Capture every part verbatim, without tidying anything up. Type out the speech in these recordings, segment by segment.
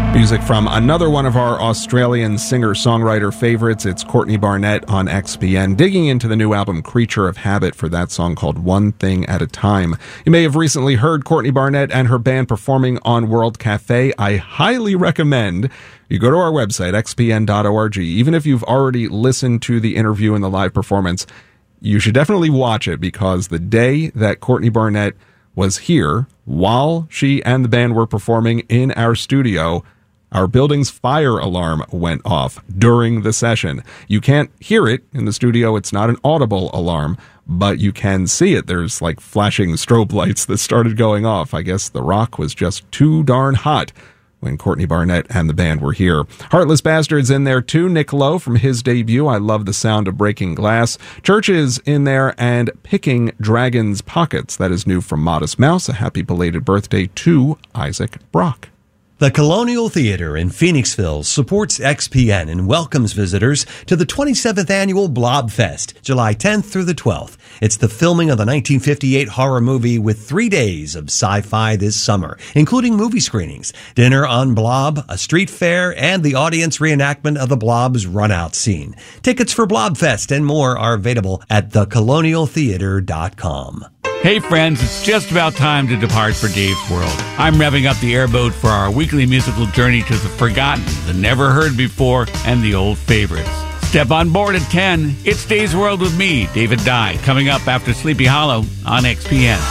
Music from another one of our Australian singer-songwriter favorites. It's Courtney Barnett on X P N, digging into the new album Creature of Habit for that song called One Thing at a Time. You may have recently heard Courtney Barnett and her band performing on World Cafe. I highly recommend you go to our website, x p n dot org. Even if you've already listened to the interview and the live performance, you should definitely watch it, because the day that Courtney Barnett was here, while she and the band were performing in our studio, our building's fire alarm went off during the session. You can't hear it in the studio. It's not an audible alarm, but you can see it. There's like flashing strobe lights that started going off. I guess the rock was just too darn hot when Courtney Barnett and the band were here. Heartless Bastards in there too. Nick Lowe from his debut, I Love the Sound of Breaking Glass. Church is in there, and Picking Dragon's Pockets. That is new from Modest Mouse. A happy belated birthday to Isaac Brock. The Colonial Theater in Phoenixville supports X P N and welcomes visitors to the twenty-seventh Annual Blobfest, July tenth through the twelfth. It's the filming of the nineteen fifty-eight horror movie with three days of sci-fi this summer, including movie screenings, dinner on Blob, a street fair, and the audience reenactment of the Blob's run-out scene. Tickets for Blobfest and more are available at the colonial theater dot com. Hey friends, it's just about time to depart for Dave's World. I'm revving up the airboat for our weekly musical journey to the forgotten, the never heard before, and the old favorites. Step on board at ten. It's Dave's World with me, David Dye, coming up after Sleepy Hollow on X P N.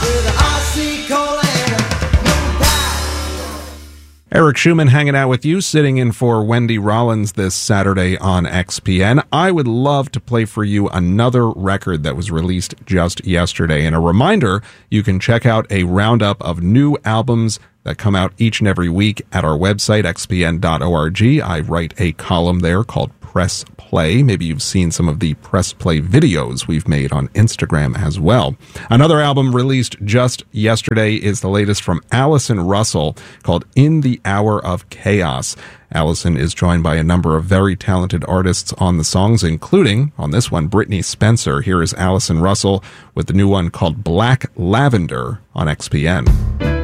Eric Schumann hanging out with you, sitting in for Wendy Rollins this Saturday on X P N. I would love to play for you another record that was released just yesterday. And a reminder, you can check out a roundup of new albums that come out each and every week at our website, x p n dot org. I write a column there called Press Play. Maybe you've seen some of the Press Play videos we've made on Instagram as well. Another album released just yesterday is the latest from Allison Russell, called In the Hour of Chaos. Allison is joined by a number of very talented artists on the songs, including, on this one, Brittany Spencer. Here is Allison Russell with the new one called Black Lavender on X P N.